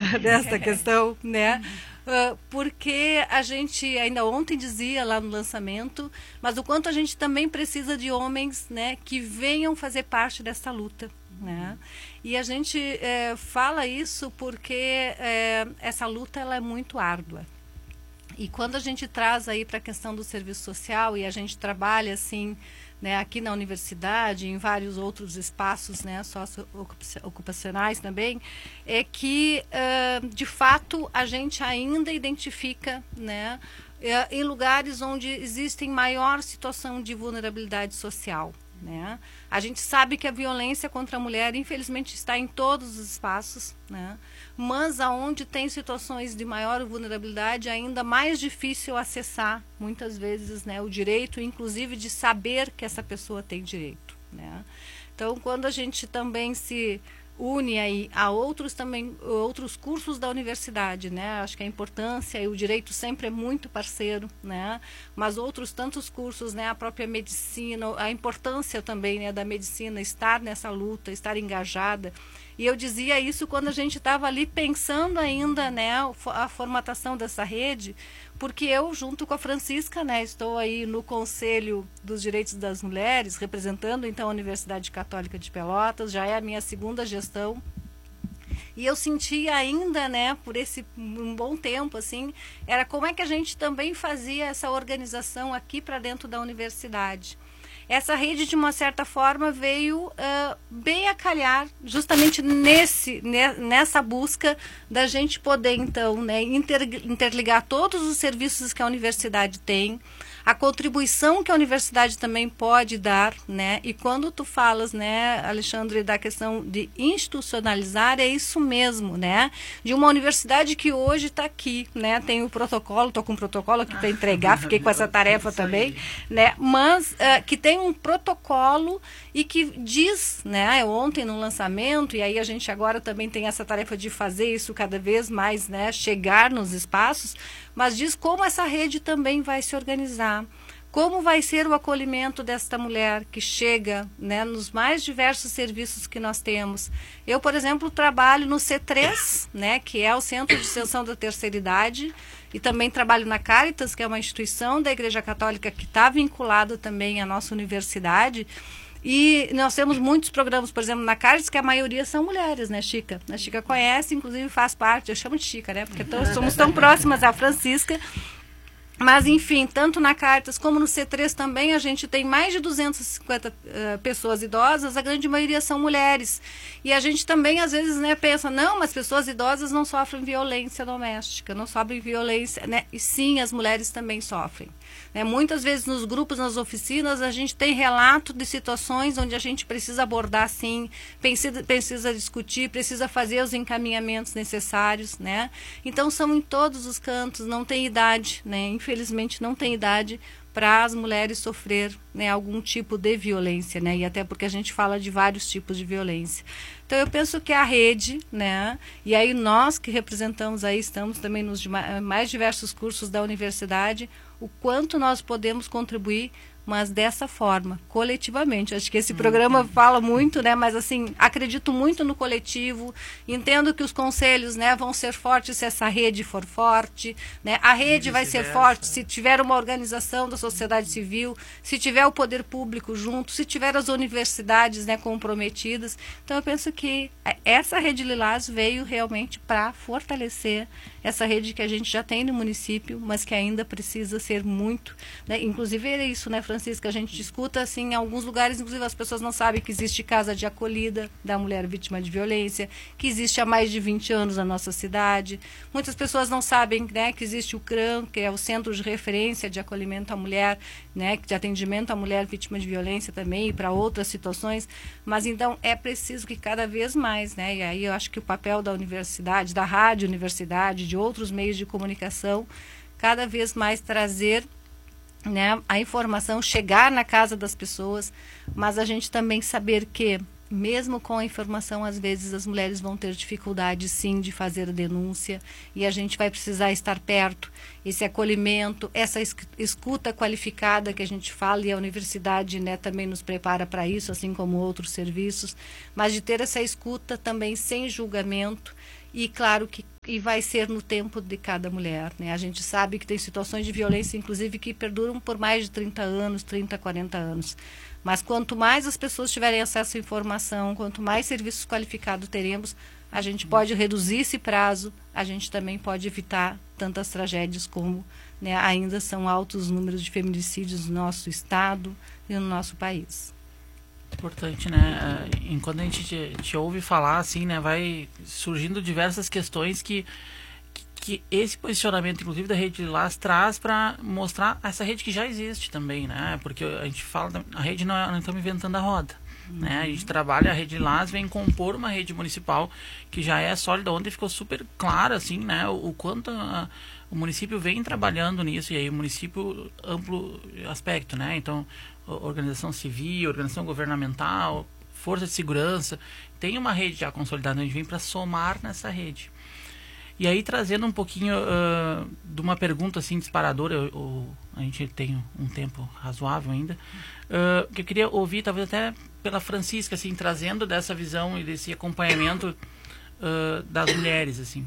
dessa questão, né? Porque a gente ainda ontem dizia lá no lançamento, mas o quanto a gente também precisa de homens, né, que venham fazer parte dessa luta, né? E a gente fala isso porque essa luta ela é muito árdua. E quando a gente traz aí para a questão do serviço social e a gente trabalha assim, né, aqui na universidade, em vários outros espaços, né, socioocupacionais também, é que, de fato, a gente ainda identifica, né, em lugares onde existem maior situação de vulnerabilidade social. Né? A gente sabe que a violência contra a mulher, infelizmente, está em todos os espaços, né? Mas aonde tem situações de maior vulnerabilidade, é ainda mais difícil acessar, muitas vezes, né, o direito, inclusive de saber que essa pessoa tem direito. Né? Então, quando a gente também se une aí a outros cursos da universidade, né? Acho que a importância e o direito sempre é muito parceiro, né? Mas outros tantos cursos, né? A própria medicina, a importância também, né, da medicina estar nessa luta, estar engajada. E eu dizia isso quando a gente estava ali pensando ainda, né, a formatação dessa rede, porque eu, junto com a Francisca, né, estou aí no Conselho dos Direitos das Mulheres, representando então a Universidade Católica de Pelotas, já é a minha segunda gestão. E eu sentia ainda, né, por um bom tempo, assim, era como é que a gente também fazia essa organização aqui para dentro da universidade. Essa rede, de uma certa forma, veio bem a calhar justamente nessa busca da gente poder, então, né, interligar todos os serviços que a universidade tem, a contribuição que a universidade também pode dar, né? E quando tu falas, né, Alexandre, da questão de institucionalizar, é isso mesmo, né? De uma universidade que hoje está aqui, né? Tem o protocolo, estou com um protocolo aqui para entregar, fiquei com essa tarefa também, né? Mas que tem um protocolo e que diz, né? Ontem no lançamento, e aí a gente agora também tem essa tarefa de fazer isso cada vez mais, né? Chegar nos espaços, mas diz como essa rede também vai se organizar, como vai ser o acolhimento desta mulher que chega, né, nos mais diversos serviços que nós temos. Eu, por exemplo, trabalho no C3, né, que é o Centro de Extensão da Terceira Idade, e também trabalho na Caritas, que é uma instituição da Igreja Católica que está vinculada também à nossa universidade. E nós temos muitos programas, por exemplo, na Caritas, que a maioria são mulheres, né, Chica? A Chica conhece, inclusive faz parte, eu chamo de Chica, né, porque somos tão próximas à Francisca. Mas, enfim, tanto na Caritas como no C3 também, a gente tem mais de 250 pessoas idosas, a grande maioria são mulheres. E a gente também, às vezes, né, pensa, não, mas pessoas idosas não sofrem violência doméstica, não sofrem violência, né? E sim, as mulheres também sofrem. Né? Muitas vezes nos grupos, nas oficinas, a gente tem relato de situações onde a gente precisa abordar, sim, precisa discutir, precisa fazer os encaminhamentos necessários, né? Então, são em todos os cantos, não tem idade, né? Infelizmente, não tem idade para as mulheres sofrer, né, algum tipo de violência, né? E até porque a gente fala de vários tipos de violência. Então, eu penso que a rede, né? E aí nós que representamos aí, estamos também nos mais diversos cursos da universidade, o quanto nós podemos contribuir, mas dessa forma, coletivamente. Acho que esse programa fala muito, né? Mas assim, acredito muito no coletivo, entendo que os conselhos, né, vão ser fortes se essa rede for forte, né? A rede vai ser forte se tiver uma organização da sociedade civil, se tiver o poder público junto, se tiver as universidades, né, comprometidas. Então eu penso que essa Rede Lilás veio realmente para fortalecer essa rede que a gente já tem no município, mas que ainda precisa ser muito, né? Inclusive é isso, né, Francisca? A gente escuta assim, em alguns lugares, inclusive as pessoas não sabem que existe casa de acolhida da mulher vítima de violência, que existe há mais de 20 anos na nossa cidade. Muitas pessoas não sabem, né, que existe o CRAM, que é o Centro de Referência de Acolhimento à Mulher, né, de atendimento à mulher vítima de violência também e para outras situações. Mas então é preciso que cada vez mais, né, e aí eu acho que o papel da universidade, da rádio universidade, de outros meios de comunicação, cada vez mais trazer, né, a informação, chegar na casa das pessoas, mas a gente também saber que, mesmo com a informação, às vezes as mulheres vão ter dificuldade, sim, de fazer a denúncia, e a gente vai precisar estar perto. Esse acolhimento, essa escuta qualificada que a gente fala, e a universidade, né, também nos prepara para isso, assim como outros serviços, mas de ter essa escuta também sem julgamento, e claro que e vai ser no tempo de cada mulher, né? A gente sabe que tem situações de violência, inclusive, que perduram por mais de 30 anos, 30, 40 anos. Mas quanto mais as pessoas tiverem acesso à informação, quanto mais serviços qualificados teremos, a gente pode reduzir esse prazo, a gente também pode evitar tantas tragédias como, né, ainda são altos os números de feminicídios no nosso estado e no nosso país. Importante, né? Enquanto a gente te ouve falar, assim, né, vai surgindo diversas questões que esse posicionamento, inclusive, da Rede Lilás traz para mostrar essa rede que já existe também, né? Porque a gente fala, a rede não estamos inventando a roda, né? A gente trabalha, a Rede Lilás vem compor uma rede municipal que já é sólida. Ontem ficou super claro, assim, né, o quanto o município vem trabalhando nisso, e aí o município, amplo aspecto, né? Então, organização civil, organização governamental, força de segurança, tem uma rede já consolidada, a gente vem para somar nessa rede. E aí, trazendo um pouquinho de uma pergunta assim disparadora, a gente tem um tempo razoável ainda, que eu queria ouvir, talvez até pela Francisca, assim, trazendo dessa visão e desse acompanhamento das mulheres, assim.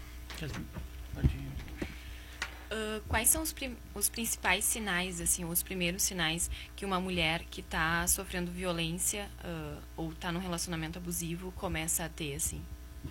Quais são os principais sinais, assim, os primeiros sinais que uma mulher que está sofrendo violência ou está num relacionamento abusivo começa a ter, assim?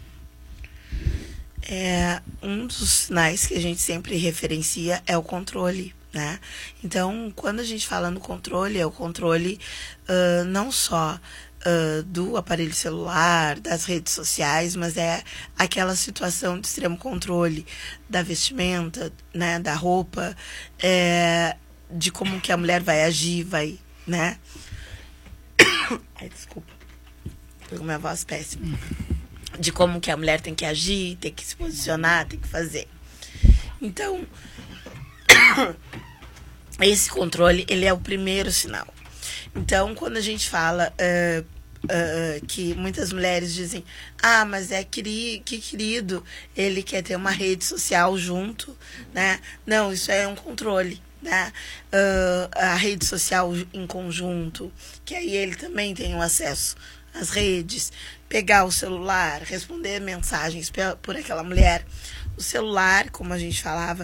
Um dos sinais que a gente sempre referencia é o controle, né? Então, quando a gente fala no controle, é o controle não só do aparelho celular, das redes sociais, mas é aquela situação de extremo controle da vestimenta, né, da roupa, de como que a mulher vai agir, né? Ai, desculpa. Tô com minha voz péssima. De como que a mulher tem que agir, tem que se posicionar, tem que fazer. Então, esse controle, ele é o primeiro sinal. Então, quando a gente fala que muitas mulheres dizem, mas que querido, ele quer ter uma rede social junto, né? Não, isso é um controle, né? A rede social em conjunto, que aí ele também tem um acesso às redes, pegar o celular, responder mensagens por aquela mulher. O celular, como a gente falava,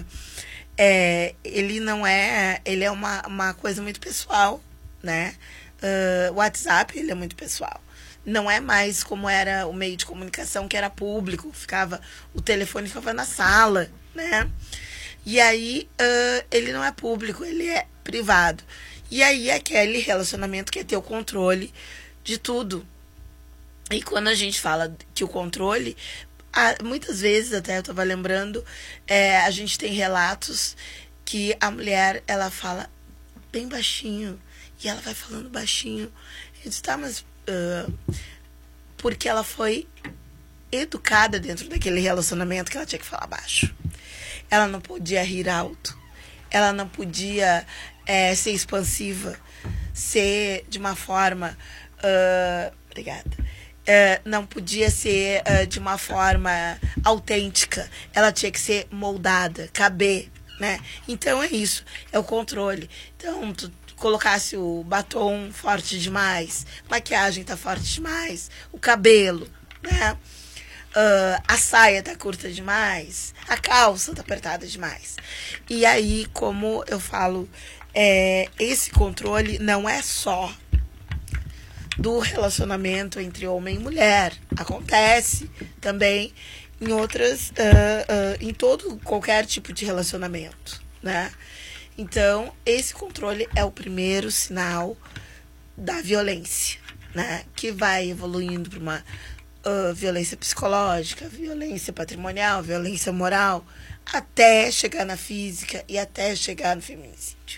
ele é uma coisa muito pessoal, né? O WhatsApp, ele é muito pessoal. Não é mais como era o meio de comunicação, que era público, o telefone ficava na sala, né? E aí, ele não é público, ele é privado. E aí, aquele relacionamento que é ter o controle de tudo. E quando a gente fala que o controle, muitas vezes, até eu estava lembrando, a gente tem relatos que a mulher, ela fala bem baixinho, e ela vai falando baixinho. Eu disse, mas porque ela foi educada dentro daquele relacionamento que ela tinha que falar baixo. Ela não podia rir alto, ela não podia ser expansiva, ser de uma forma... obrigada. Não podia ser de uma forma autêntica. Ela tinha que ser moldada, caber, né? Então é isso, é o controle. Então, tu colocasse o batom forte demais, maquiagem tá forte demais, o cabelo, né? A saia tá curta demais, a calça tá apertada demais. E aí, como eu falo, esse controle não é só do relacionamento entre homem e mulher. Acontece também em outras, em qualquer tipo de relacionamento, né? Então, esse controle é o primeiro sinal da violência, né? Que vai evoluindo para uma violência psicológica, violência patrimonial, violência moral, até chegar na física e até chegar no feminicídio.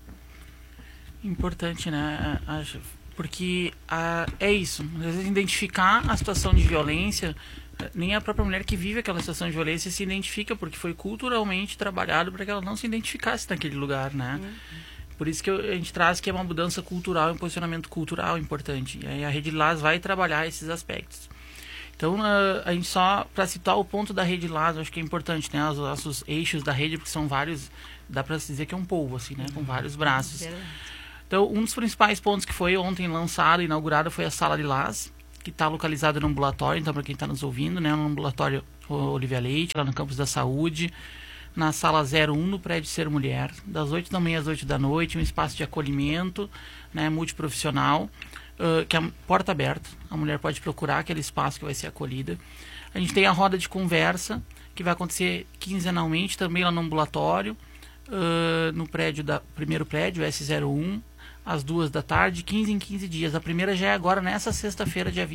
Importante, né? Porque é isso, às vezes identificar a situação de violência, nem a própria mulher que vive aquela situação de violência se identifica, porque foi culturalmente trabalhado para que ela não se identificasse naquele lugar, né? Por isso que a gente traz que é uma mudança cultural, um posicionamento cultural importante. E aí a Rede Lilás vai trabalhar esses aspectos. Então, a gente só, para citar o ponto da Rede Lilás, acho que é importante, né? Os nossos eixos da rede, porque são vários, dá para dizer que é um polvo, assim, né? Com vários braços. Então, um dos principais pontos que foi ontem lançado e inaugurado foi a Sala Lilás, que está localizada no ambulatório. Então, para quem está nos ouvindo, né, um ambulatório Olivia Leite, lá no Campus da Saúde, na sala 01, no prédio Ser Mulher, das 8 da manhã às 8 da noite, um espaço de acolhimento, né, multiprofissional, que é a porta aberta, a mulher pode procurar aquele espaço que vai ser acolhida. A gente tem a roda de conversa, que vai acontecer quinzenalmente, também lá no ambulatório, no primeiro prédio, S01, às 2 da tarde, 15 em 15 dias. A primeira já é agora, nessa sexta-feira, dia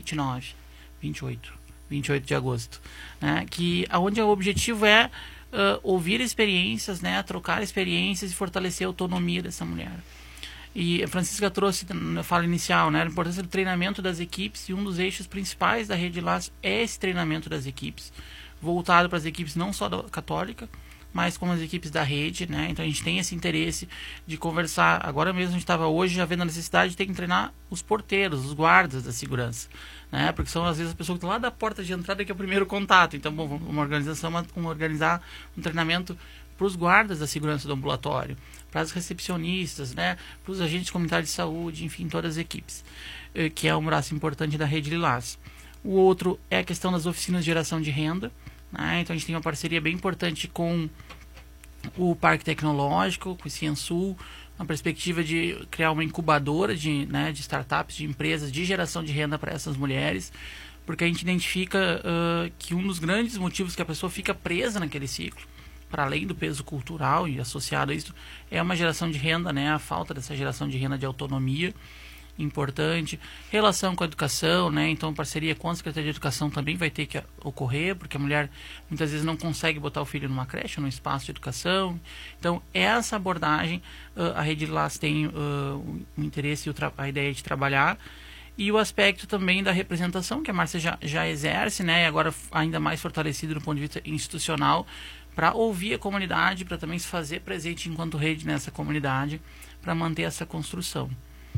28 de agosto, né, onde o objetivo é ouvir experiências, né, trocar experiências e fortalecer a autonomia dessa mulher. E a Francisca trouxe na fala inicial, né, a importância do treinamento das equipes, e um dos eixos principais da Rede Laço é esse treinamento das equipes, voltado para as equipes não só da Católica, mas como as equipes da rede, né? Então a gente tem esse interesse de conversar. Agora mesmo a gente estava hoje já vendo a necessidade de ter que treinar os porteiros, os guardas da segurança, né? Porque são às vezes as pessoas que estão lá da porta de entrada, que é o primeiro contato. Então, bom, vamos organizar um treinamento para os guardas da segurança do ambulatório, para as recepcionistas, né? Para os agentes comunitários de saúde, enfim, todas as equipes, que é um braço importante da Rede Lilás. O outro é a questão das oficinas de geração de renda. Então a gente tem uma parceria bem importante com o Parque Tecnológico, com o Ciensul, uma perspectiva de criar uma incubadora de startups, de empresas de geração de renda para essas mulheres, porque a gente identifica que um dos grandes motivos que a pessoa fica presa naquele ciclo, para além do peso cultural e associado a isso, é uma geração de renda, né, a falta dessa geração de renda de autonomia importante, relação com a educação, né? Então parceria com a Secretaria de Educação também vai ter que ocorrer, porque a mulher muitas vezes não consegue botar o filho numa creche, num espaço de educação. Então essa abordagem a Rede Lilás tem o interesse e a ideia de trabalhar, e o aspecto também da representação que a Márcia já exerce, né? E agora ainda mais fortalecido do ponto de vista institucional, para ouvir a comunidade, para também se fazer presente enquanto rede nessa comunidade, para manter essa construção.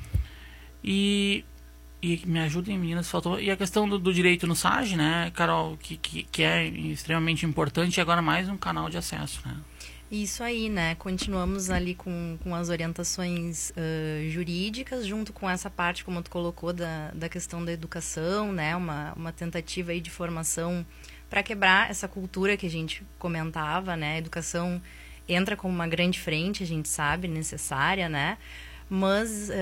E me ajudem, meninas, faltou. E a questão do direito no SAGE, né, Carol, que é extremamente importante, e agora mais um canal de acesso, né? Isso aí, né? Continuamos ali com as orientações jurídicas, junto com essa parte, como tu colocou, da questão da educação, né? Uma tentativa aí de formação para quebrar essa cultura que a gente comentava, né? A educação entra como uma grande frente, a gente sabe, necessária, né? Mas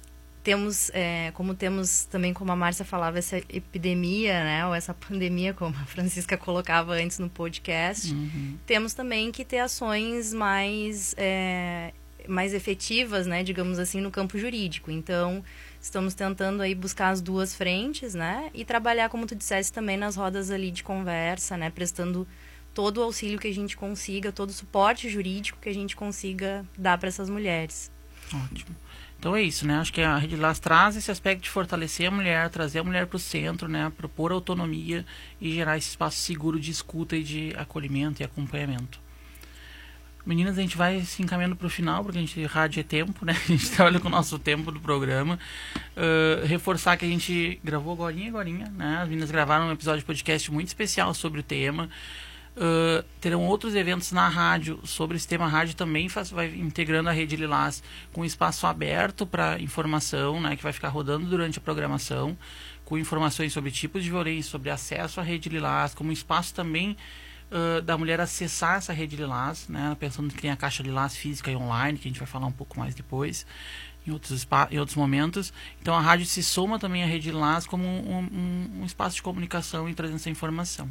temos também, como a Márcia falava, essa epidemia, né, ou essa pandemia, como a Francisca colocava antes no podcast, temos também que ter ações mais efetivas, né, digamos assim, no campo jurídico. Então, estamos tentando aí buscar as duas frentes, né, e trabalhar, como tu disseste, também nas rodas ali de conversa, né, prestando todo o auxílio que a gente consiga, todo o suporte jurídico que a gente consiga dar para essas mulheres. Ótimo. Então é isso, né? Acho que a Rede Lilás traz esse aspecto de fortalecer a mulher, trazer a mulher para o centro, né? Propor autonomia e gerar esse espaço seguro de escuta e de acolhimento e acompanhamento. Meninas, a gente vai se encaminhando para o final, porque a gente rádio é tempo, né? A gente trabalha com o nosso tempo do programa. Reforçar que a gente gravou agorinha, né? As meninas gravaram um episódio de podcast muito especial sobre o tema. Terão outros eventos na rádio sobre esse tema. A rádio também vai integrando a Rede Lilás com espaço aberto para informação, né, que vai ficar rodando durante a programação, com informações sobre tipos de violência, sobre acesso à Rede Lilás, como espaço também da mulher acessar essa Rede Lilás, né, pensando que tem a Caixa Lilás física e online, que a gente vai falar um pouco mais depois, em outros momentos. Então a rádio se soma também à Rede Lilás como um espaço de comunicação e trazendo essa informação.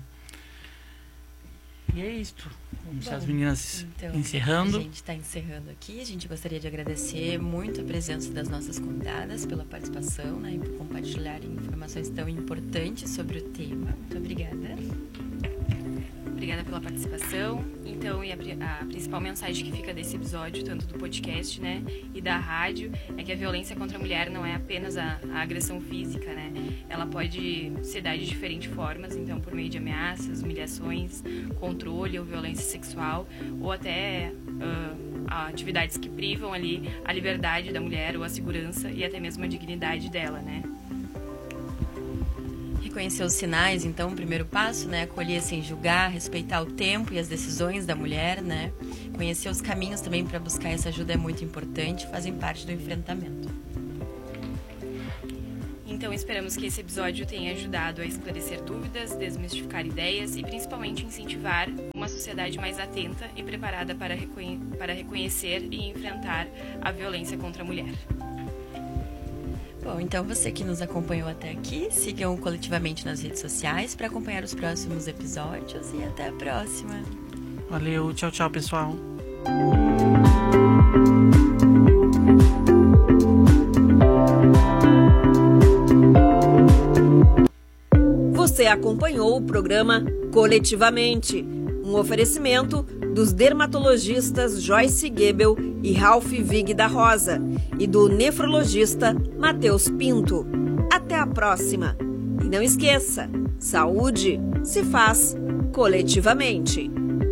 E é isto. Vamos deixar as meninas encerrando. A gente está encerrando aqui. A gente gostaria de agradecer muito a presença das nossas convidadas pela participação, né, e por compartilharem informações tão importantes sobre o tema. Muito obrigada. Obrigada pela participação. Então, e a principal mensagem que fica desse episódio, tanto do podcast, né, e da rádio, é que a violência contra a mulher não é apenas a agressão física, né? Ela pode se dar de diferentes formas, então por meio de ameaças, humilhações, controle ou violência sexual, ou até atividades que privam ali a liberdade da mulher ou a segurança e até mesmo a dignidade dela, né? Conhecer os sinais, então, o primeiro passo, né, acolher sem julgar, respeitar o tempo e as decisões da mulher, né, conhecer os caminhos também para buscar essa ajuda é muito importante, fazem parte do enfrentamento. Então, esperamos que esse episódio tenha ajudado a esclarecer dúvidas, desmistificar ideias e, principalmente, incentivar uma sociedade mais atenta e preparada para reconhecer e enfrentar a violência contra a mulher. Bom, então você que nos acompanhou até aqui, sigam coletivamente nas redes sociais para acompanhar os próximos episódios e até a próxima. Valeu, tchau, tchau, pessoal. Você acompanhou o programa Coletivamente, um oferecimento dos dermatologistas Joyce Goebel e Ralph Vig da Rosa e do nefrologista Matheus Pinto. Até a próxima! E não esqueça, saúde se faz coletivamente.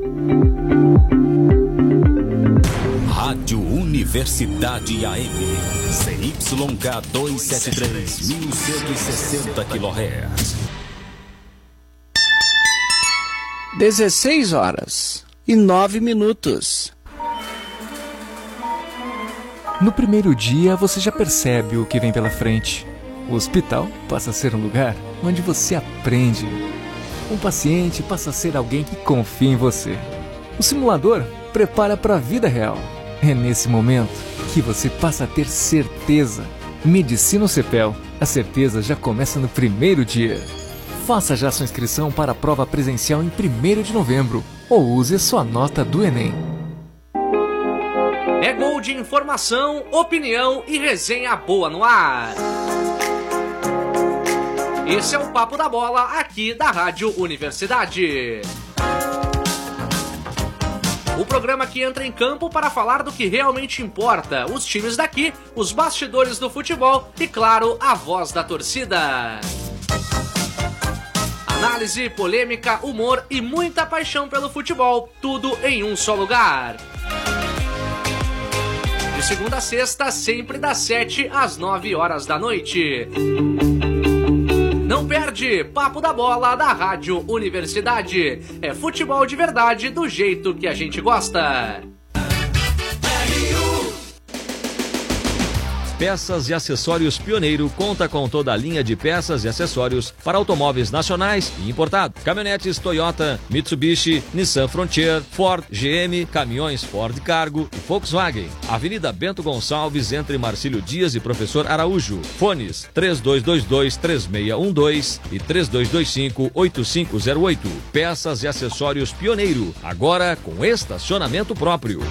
Rádio Universidade AM, CYK 273, 1160 kHz. 16h09. No primeiro dia, você já percebe o que vem pela frente. O hospital passa a ser um lugar onde você aprende. Um paciente passa a ser alguém que confia em você. O simulador prepara para a vida real. É nesse momento que você passa a ter certeza. Medicina CEPEL. A certeza já começa no primeiro dia. Faça já sua inscrição para a prova presencial em 1º de novembro ou use sua nota do Enem. É gol de informação, opinião e resenha boa no ar. Esse é o Papo da Bola aqui da Rádio Universidade. O programa que entra em campo para falar do que realmente importa, os times daqui, os bastidores do futebol e, claro, a voz da torcida. Análise, polêmica, humor e muita paixão pelo futebol, tudo em um só lugar. De segunda a sexta, sempre das 7 às 9 horas da noite. Não perde, Papo da Bola da Rádio Universidade. É futebol de verdade do jeito que a gente gosta. Peças e Acessórios Pioneiro conta com toda a linha de peças e acessórios para automóveis nacionais e importados. Caminhonetes Toyota, Mitsubishi, Nissan Frontier, Ford, GM, caminhões Ford Cargo e Volkswagen. Avenida Bento Gonçalves, entre Marcílio Dias e Professor Araújo. Fones 3222-3612 e 3225-8508. Peças e Acessórios Pioneiro, agora com estacionamento próprio.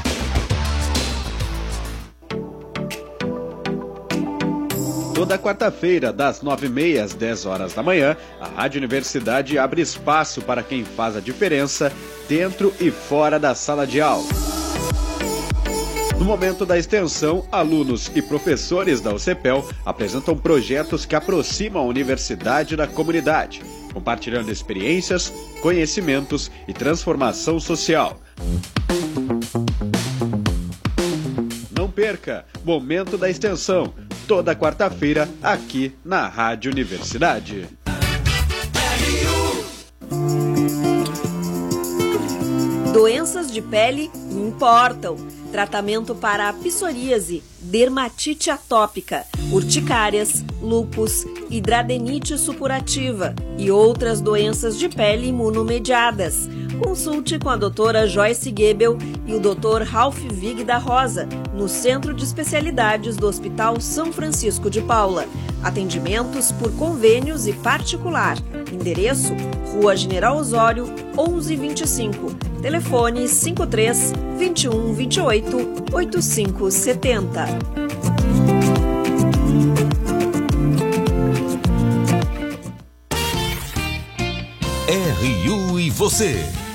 Toda quarta-feira, das 9h30 às 10 horas da manhã, a Rádio Universidade abre espaço para quem faz a diferença dentro e fora da sala de aula. No momento da extensão, alunos e professores da UCEPEL apresentam projetos que aproximam a universidade da comunidade, compartilhando experiências, conhecimentos e transformação social. Não perca! Momento da extensão, toda quarta-feira, aqui na Rádio Universidade. Doenças de pele importam. Tratamento para a psoríase, dermatite atópica, urticárias, lúpus, hidradenite supurativa e outras doenças de pele imunomediadas. Consulte com a doutora Joyce Goebel e o Dr. Ralph Vig da Rosa, no Centro de Especialidades do Hospital São Francisco de Paula. Atendimentos por convênios e particular. Endereço: Rua General Osório, 1125. Telefone 53 21 28 8570. RU e você,